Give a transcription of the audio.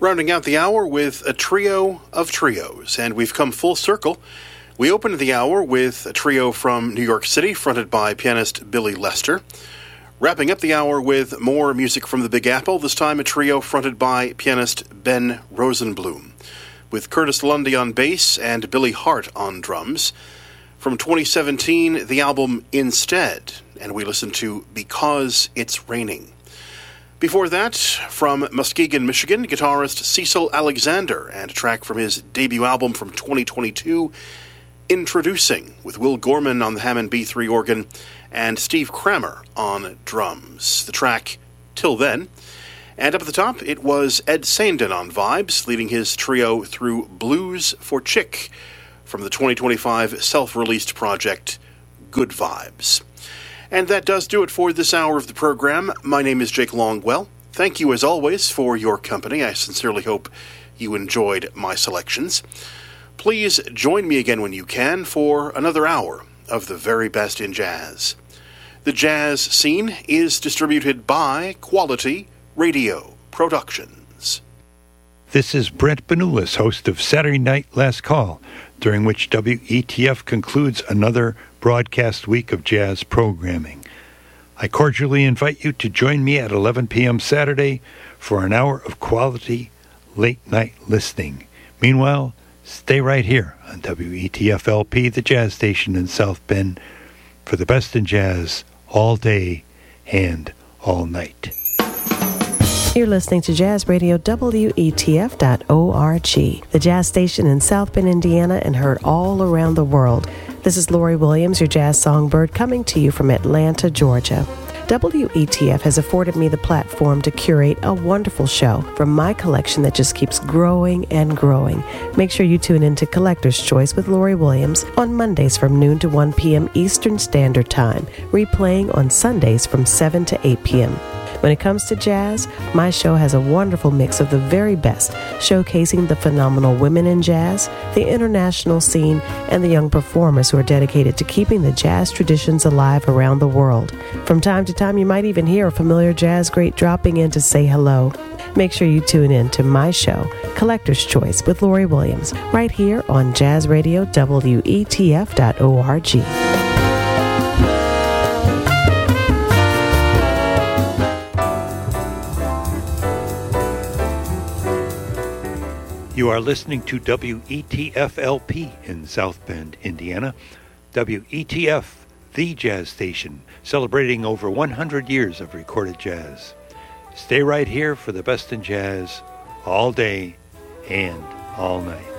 Rounding out the hour with a trio of trios, and we've come full circle. We opened the hour with a trio from New York City, fronted by pianist Billy Lester. Wrapping up the hour with more music from the Big Apple, this time a trio fronted by pianist Ben Rosenblum, with Curtis Lundy on bass and Billy Hart on drums. From 2017, the album Instead, and we listened to Because It's Raining. Before that, from Muskegon, Michigan, guitarist Cecil Alexander, and a track from his debut album from 2022, Introducing, with Will Gorman on the Hammond B3 organ and Steve Kramer on drums. The track Till Then. And up at the top, it was Ed Saindon on vibes, leading his trio through Blues for Chick from the 2025 self-released project Good Vibes. And that does do it for this hour of the program. My name is Jake Longwell. Thank you, as always, for your company. I sincerely hope you enjoyed my selections. Please join me again when you can for another hour of the very best in jazz. The Jazz Scene is distributed by Quality Radio Productions. This is Brent Benulis, host of Saturday Night Last Call, during which WETF concludes another broadcast week of jazz programming. I cordially invite you to join me at 11 p.m. Saturday for an hour of quality late-night listening. Meanwhile, stay right here on WETF-LP, the jazz station in South Bend, for the best in jazz all day and all night. You're listening to Jazz Radio WETF.org, the jazz station in South Bend, Indiana, and heard all around the world. This is Lori Williams, your jazz songbird, coming to you from Atlanta, Georgia. WETF has afforded me the platform to curate a wonderful show from my collection that just keeps growing and growing. Make sure you tune in to Collector's Choice with Lori Williams on Mondays from noon to 1 p.m. Eastern Standard Time, replaying on Sundays from 7 to 8 p.m. When it comes to jazz, my show has a wonderful mix of the very best, showcasing the phenomenal women in jazz, the international scene, and the young performers who are dedicated to keeping the jazz traditions alive around the world. From time to time, you might even hear a familiar jazz great dropping in to say hello. Make sure you tune in to my show, Collector's Choice with Lori Williams, right here on Jazz Radio WETF.org. You are listening to WETF-LP in South Bend, Indiana. WETF, the jazz station, celebrating over 100 years of recorded jazz. Stay right here for the best in jazz all day and all night.